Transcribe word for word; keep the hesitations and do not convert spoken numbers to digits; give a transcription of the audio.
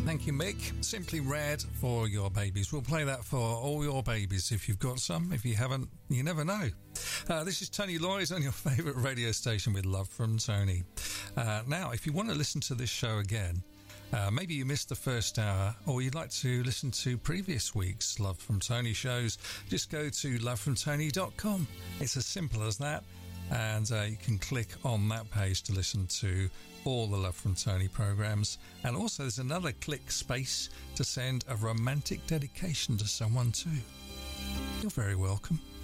Thank you, Mick. Simply Red for your babies. We'll play that for all your babies if you've got some. If you haven't, you never know. Uh, this is Tony Loyes on your favourite radio station with Love from Tony. Uh, now, if you want to listen to this show again, uh, maybe you missed the first hour, or you'd like to listen to previous week's Love from Tony shows, just go to love from tony dot com. It's as simple as that, and uh, you can click on that page to listen to all the Love from Tony programmes. And also there's another click space to send a romantic dedication to someone too. You're very welcome.